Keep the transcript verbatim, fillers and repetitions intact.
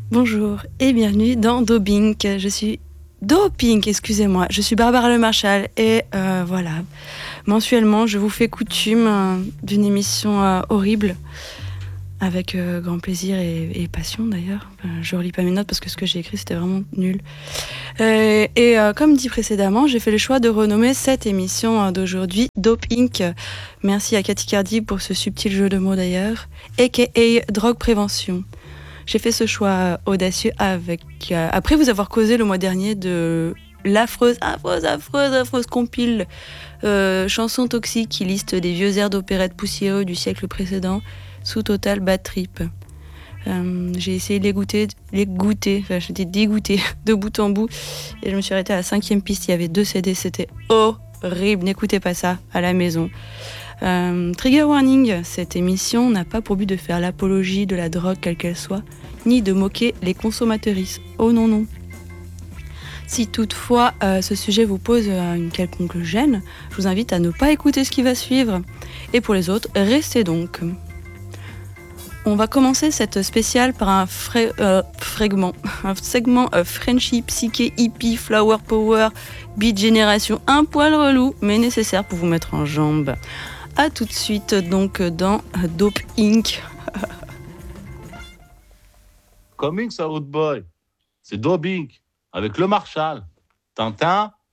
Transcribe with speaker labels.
Speaker 1: Bonjour et bienvenue dans Doping. Je suis Doping, excusez-moi. Je suis Barbara Le Marchal et euh, voilà. Mensuellement, je vous fais coutume euh, d'une émission euh, horrible avec euh, grand plaisir et, et passion d'ailleurs. Euh, je relis pas mes notes parce que ce que j'ai écrit c'était vraiment nul. Euh, et euh, comme dit précédemment, j'ai fait le choix de renommer cette émission euh, d'aujourd'hui Dope Inc. Merci à Cathy Cardi pour ce subtil jeu de mots d'ailleurs, aka Drogue Prévention. J'ai fait ce choix audacieux avec, euh, après vous avoir causé le mois dernier de l'affreuse, affreuse, affreuse, affreuse compile euh, chansons toxiques qui liste des vieux airs d'opérette poussiéreux du siècle précédent sous total bad trip. Euh, j'ai essayé de les goûter, les goûter, enfin j'étais dégoûtée de bout en bout et je me suis arrêtée à la cinquième piste. Il y avait deux C D, c'était horrible. N'écoutez pas ça à la maison. Euh, trigger warning, cette émission n'a pas pour but de faire l'apologie de la drogue quelle qu'elle soit, ni de moquer les consommateuristes. Oh non non. Si toutefois euh, ce sujet vous pose euh, une quelconque gêne, je vous invite à ne pas écouter ce qui va suivre. Et pour les autres, restez donc. On va commencer cette spéciale par un fra- euh, fragment, un segment euh, Frenchy, psyché, hippie, flower power, beat génération, un poil relou, mais nécessaire pour vous mettre en jambes. A tout de suite donc dans Dope Inc.
Speaker 2: Coming, ça, Boy. C'est Dope Inc. Avec le Marshall. Tintin,